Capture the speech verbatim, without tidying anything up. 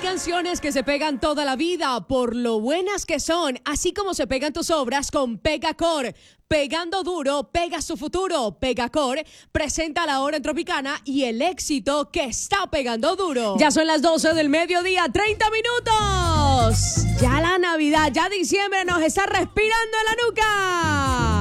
canciones que se pegan toda la vida por lo buenas que son, así como se pegan tus obras con Pegacor. Pegando duro, pega su futuro. Pegacor presenta la hora en Tropicana y el éxito que está pegando duro. Ya son las doce del mediodía, treinta minutos. Ya la Navidad, ya diciembre nos está respirando en la nuca.